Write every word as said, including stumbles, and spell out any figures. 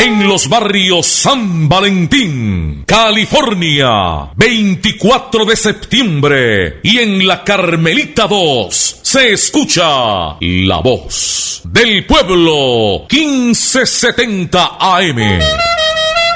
en los barrios San Valentín, California, veinticuatro de septiembre, y en la Carmelita dos se escucha La Voz del Pueblo, quince setenta A M.